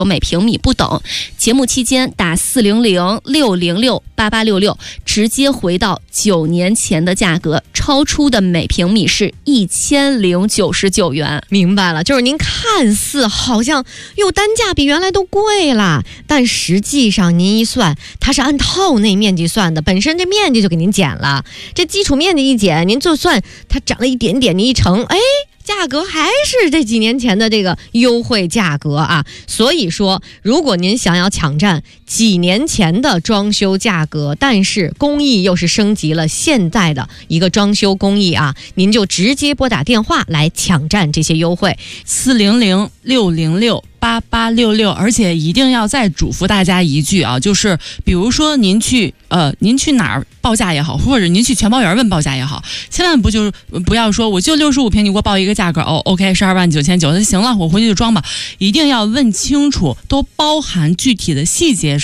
每平米不等。节目期间打400-606-8866，直接回到9年前的价格，超出的每平米是1099元。 明白了，就是您看似好像单价比原来都贵了，但实际上您一算，它是按套内面积算的，本身这面积就给您减了，这基础面积一减，您就算它涨了一点点，您一乘，价格还是这几年前的这个优惠价格啊。所以说，如果您想要抢占几年前的装修价格，但是工艺又是升级了现在的一个装修工艺啊，您就直接拨打电话来抢占这些优惠 ，400-606-8866。而且一定要再嘱咐大家一句啊，就是比如说您去哪儿报价也好，或者您去全包园问报价也好，千万不要说我就65平，你给我报一个价格，OK 12万9,900，那行了，我回去就装吧。一定要问清楚，都包含具体的细节